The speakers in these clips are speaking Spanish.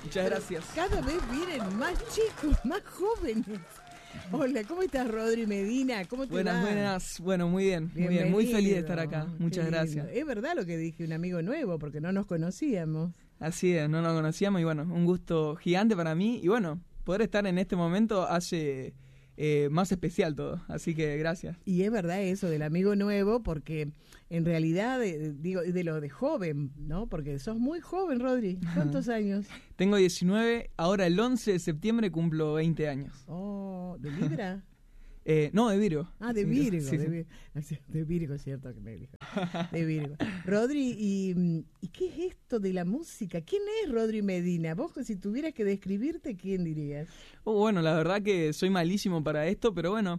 Muchas gracias. Cada vez vienen más chicos, más jóvenes. Hola, ¿cómo estás, Rodri Medina? ¿Cómo te va? Buenas. Bueno, muy bien, Bienvenido. muy feliz de estar acá. Muchas gracias. Es verdad lo que dije, un amigo nuevo, porque no nos conocíamos. Así es, no nos conocíamos y bueno, un gusto gigante para mí y bueno, poder estar en este momento hace más especial todo, así que gracias. Y es verdad eso del amigo nuevo, porque en realidad, digo, de lo de joven, ¿no? Porque sos muy joven, Rodri. ¿Cuántos años? Tengo 19, ahora el 11 de septiembre cumplo 20 años. Oh, ¿de Libra? No, de Virgo. Ah, de Virgo, Sí, de Virgo, cierto que me dijo. De Virgo. Rodri, ¿y qué es esto de la música? ¿Quién es Rodri Medina? Vos, si tuvieras que describirte, ¿quién dirías? Bueno, la verdad que soy malísimo para esto, pero bueno,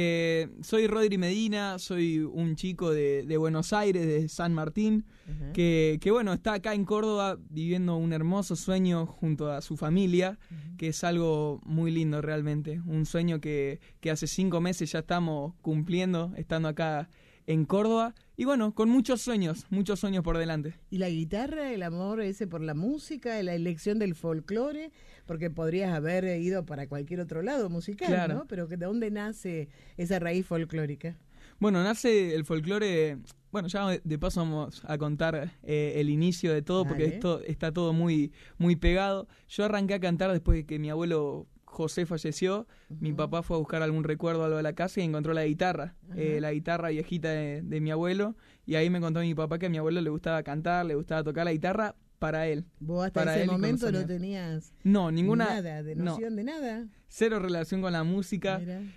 soy Rodri Medina, soy un chico de Buenos Aires, de San Martín, que bueno, está acá en Córdoba viviendo un hermoso sueño junto a su familia, que es algo muy lindo realmente, un sueño que hace 5 meses ya estamos cumpliendo, estando acá en Córdoba, y bueno, con muchos sueños por delante. ¿Y la guitarra, el amor ese por la música, la elección del folclore? Porque podrías haber ido para cualquier otro lado musical, claro, ¿no? Pero ¿de dónde nace esa raíz folclórica? Bueno, nace el folclore. Bueno, ya de paso vamos a contar el inicio de todo, porque esto está todo muy, muy pegado. Yo arranqué a cantar después de que mi abuelo José falleció. Mi papá fue a buscar algún recuerdo, algo de la casa, y encontró la guitarra viejita de mi abuelo, y ahí me contó mi papá que a mi abuelo le gustaba cantar, le gustaba tocar la guitarra para él. ¿Vos hasta ese momento no tenías ninguna noción de nada? Cero relación con la música.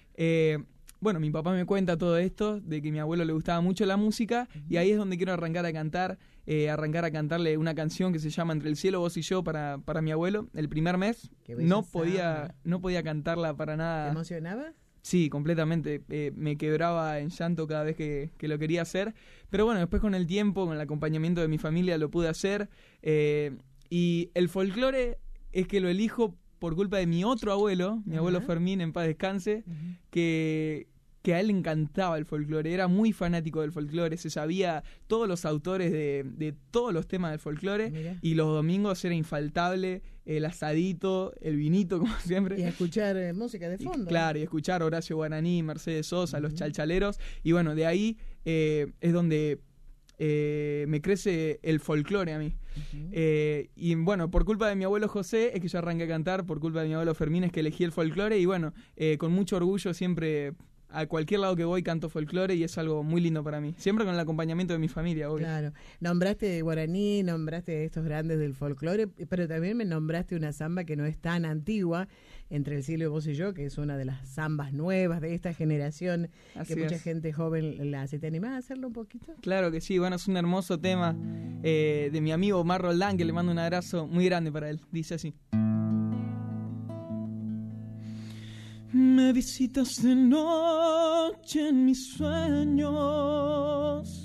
Bueno, mi papá me cuenta todo esto, de que a mi abuelo le gustaba mucho la música, y ahí es donde quiero arrancar a cantar, arrancar a cantarle una canción que se llama Entre el cielo, vos y yo, para mi abuelo. El primer mes no podía cantarla para nada. ¿Te emocionaba? Sí, completamente. Me quebraba en llanto cada vez que lo quería hacer. Pero bueno, después con el tiempo, con el acompañamiento de mi familia, lo pude hacer. Y el folclore es que lo elijo por culpa de mi otro abuelo, mi abuelo Fermín, en paz descanse, que a él le encantaba el folclore, era muy fanático del folclore, se sabía todos los autores de todos los temas del folclore. Mirá. Y los domingos era infaltable el asadito, el vinito, como siempre. Y a escuchar música de fondo. Claro, y escuchar Horacio Guaraní, Mercedes Sosa, los chalchaleros, y bueno, de ahí es donde me crece el folclore a mí. Y bueno, por culpa de mi abuelo José es que yo arranqué a cantar, por culpa de mi abuelo Fermín es que elegí el folclore, y bueno, con mucho orgullo siempre a cualquier lado que voy canto folclore, y es algo muy lindo para mí, siempre con el acompañamiento de mi familia, obvio. Claro, nombraste de Guaraní, nombraste de estos grandes del folclore, pero también me nombraste una samba que no es tan antigua, Entre el cielo y vos y yo, que es una de las zambas nuevas de esta generación. Así que mucha gente joven la hace. ¿Te animás a hacerlo un poquito? Claro que sí, bueno, es un hermoso tema de mi amigo Omar Roldán, que le mando un abrazo muy grande para él. Dice así: me visitas de noche en mis sueños,